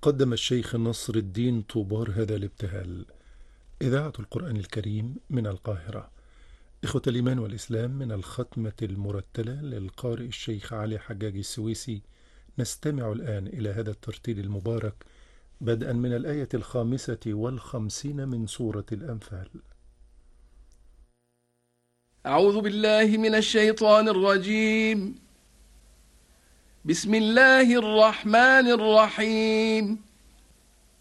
قدم الشيخ نصر الدين طوبار هذا الابتهال. إذاعة القرآن الكريم من القاهرة. إخوة الإيمان والإسلام، من الختمة المرتلة للقارئ الشيخ علي حجاج السويسي، نستمع الآن إلى هذا الترتيل المبارك بدءا من الآية 55 من سورة الأنفال. أعوذ بالله من الشيطان الرجيم. بسم الله الرحمن الرحيم.